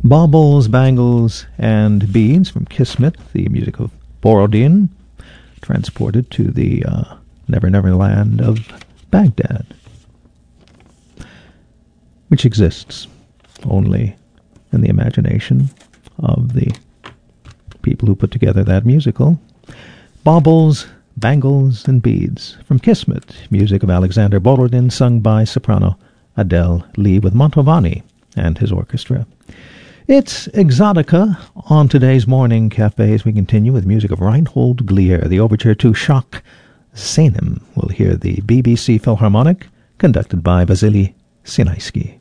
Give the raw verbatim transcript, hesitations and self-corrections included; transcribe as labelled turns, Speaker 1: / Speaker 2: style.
Speaker 1: Baubles, Bangles, and Beads from Kismet, the music of Borodin, transported to the uh, Never Never Land of Baghdad, which exists only in the imagination of the people who put together that musical. Baubles, Bangles, and Beads from Kismet, music of Alexander Borodin, sung by soprano Adele Lee with Mantovani and his orchestra. It's Exotica on today's Morning Cafe as we continue with music of Reinhold Glier, the overture to Schock Seinem. We'll hear the B B C Philharmonic, conducted by Vasily Sinaisky.